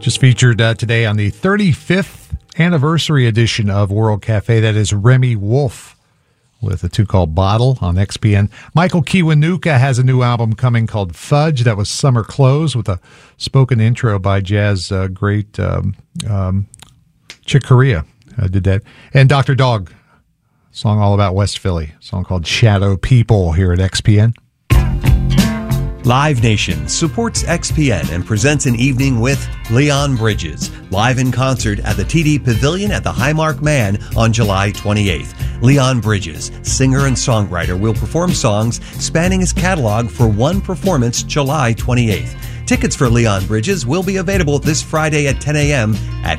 Just featured today on the 35th anniversary edition of World Cafe. That is Remy Wolf with a tune called Bottle on XPN. Michael Kiwanuka has a new album coming called Fudge. That was Summer Close with a spoken intro by jazz great Chick Corea did that. And Dr. Dog, song all about West Philly, a song called Shadow People here at XPN. Live Nation supports XPN and presents an evening with Leon Bridges, live in concert at the TD Pavilion at the Highmark Mann on July 28th. Leon Bridges, singer and songwriter, will perform songs spanning his catalog for one performance July 28th. Tickets for Leon Bridges will be available this Friday at 10 a.m. at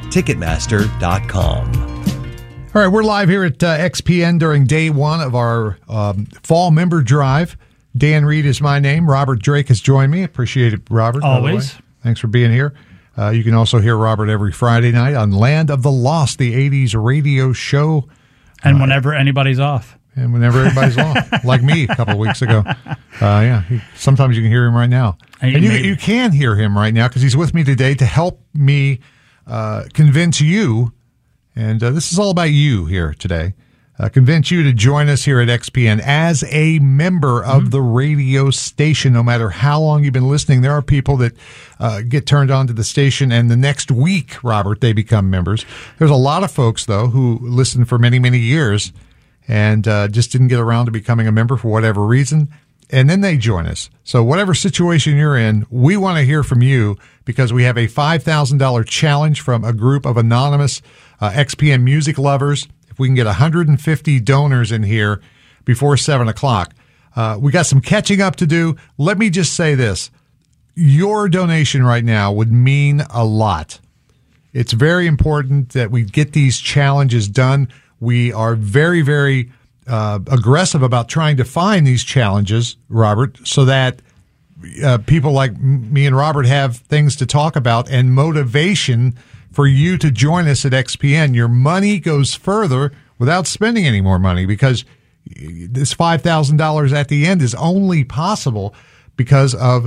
Ticketmaster.com. All right, we're live here at XPN during day one of our fall member drive. Dan Reed is my name. Robert Drake has joined me. Appreciate it, Robert. Always. Thanks for being here. You can also hear Robert every Friday night on Land of the Lost, the 80s radio show. And whenever anybody's off. And whenever everybody's off, like me a couple of weeks ago. Sometimes you can hear him right now. And you can hear him right now because he's with me today to help me convince you, and this is all about you here today, convince you to join us here at XPN as a member of the radio station. No matter how long you've been listening, there are people that get turned on to the station, and the next week, Robert, they become members. There's a lot of folks, though, who listened for many, many years and just didn't get around to becoming a member for whatever reason, and then they join us. So whatever situation you're in, we want to hear from you because we have a $5,000 challenge from a group of anonymous XPN music lovers. If we can get 150 donors in here before 7 o'clock. We got some catching up to do. Let me just say this. Your donation right now would mean a lot. It's very important that we get these challenges done. We are very, very aggressive about trying to find these challenges, Robert, so that people like me and Robert have things to talk about and motivation for you to join us at XPN. Your money goes further without spending any more money because this $5,000 at the end is only possible because of,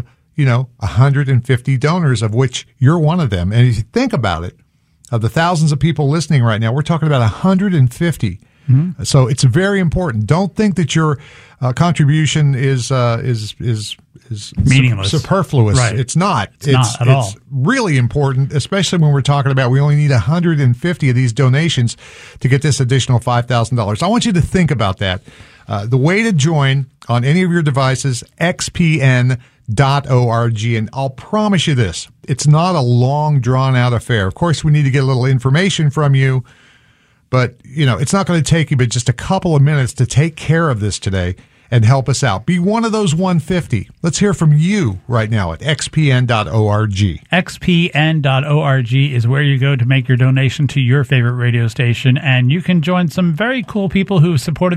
150 donors, of which you're one of them. And if you think about it, of the thousands of people listening right now, we're talking about 150. Mm-hmm. So it's very important. Don't think that your contribution is meaningless, superfluous. Right. It's not. It's not at all. It's really important, especially when we're talking about we only need 150 of these donations to get this additional $5,000. I want you to think about that. The way to join on any of your devices, xpn.org. And I'll promise you this, it's not a long, drawn-out affair. Of course, we need to get a little information from you, but, it's not going to take you but just a couple of minutes to take care of this today and help us out. Be one of those 150. Let's hear from you right now at xpn.org. xpn.org is where you go to make your donation to your favorite radio station, and you can join some very cool people who have supported